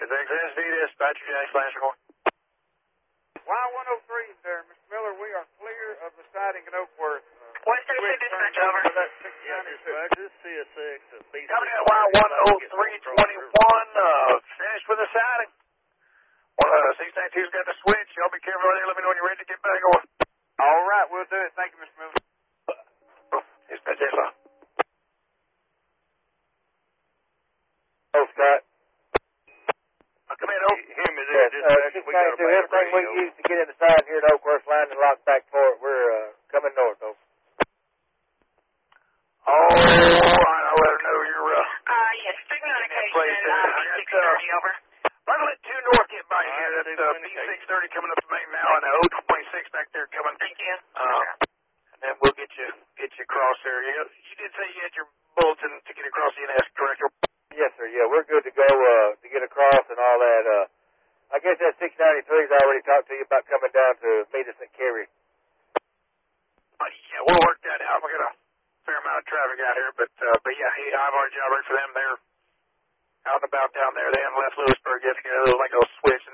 Is XSV dispatcher James Blanchard? Y103 there, Mr. Miller. We are clear of the sighting in Oakworth. West Tennessee dispatch, over. Yeah, dispatch, this is CSX. Coming in Y10321, finished with the sighting. 692's got the switch. Y'all be careful right there. Let me know when you're ready to get back on. All right, we'll do it. Thank you, Mr. Miller. Dispatch, yes, sir. Oh, Scott. Come in, Oak. Hear me there, dispatch. We got a bad everything we radio. use to get in the side here at Oakworth line and lock back for it. We're coming north, though. All right, I'll let her know you're, Yes, signal indication, B630, over. I'll let 2 north get by here. That's B630 coming up the main now, and 026 back there coming. Thank you. And then we'll get you across there. You did say you had your bulletin to get across the NS, correct? Yes, sir. Yeah, we're good to go to get across and all that. I guess that 693's already talked to you about coming down to meet us at Cary. Yeah, we'll work that out. We got a fair amount of traffic out here, but yeah, I've already job ready for them. They're out and about down there. They haven't left Lewisburg yet to get a little switch, and